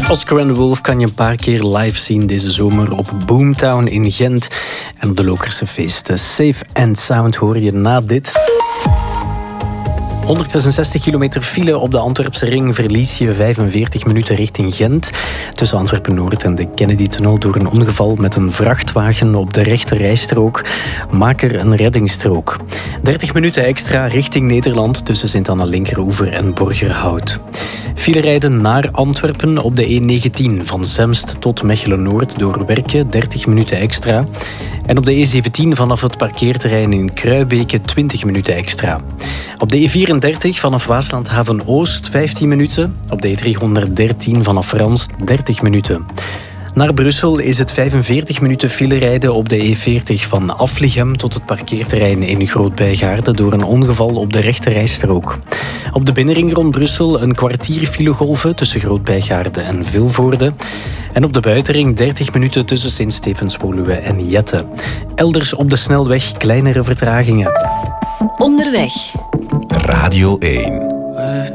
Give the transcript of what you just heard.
Oscar and the Wolf kan je een paar keer live zien deze zomer op Boomtown in Gent en op de Lokerse feesten. Safe and Sound hoor je na dit. 166 kilometer file op de Antwerpse ring verlies je 45 minuten richting Gent. Tussen Antwerpen-Noord en de Kennedy-tunnel door een ongeval met een vrachtwagen op de rechte rijstrook. Maak er een reddingsstrook. 30 minuten extra richting Nederland tussen Sint-Anna-Linkeroever en Borgerhout. File rijden naar Antwerpen op de E19 van Zemst tot Mechelen-Noord door Werken 30 minuten extra. En op de E17 vanaf het parkeerterrein in Kruibeke 20 minuten extra. Op de E34 vanaf Waaslandhaven-Oost 15 minuten. Op de E313 vanaf Rans 30 minuten. Naar Brussel is het 45 minuten file rijden op de E40 van Aflichem tot het parkeerterrein in Groot-Bijgaarden door een ongeval op de rechte rijstrook. Op de binnenring rond Brussel een kwartier filegolven tussen Groot-Bijgaarden en Vilvoorde. En op de buitenring 30 minuten tussen Sint-Stevens-Woluwe en Jette. Elders op de snelweg kleinere vertragingen. Onderweg. Radio 1.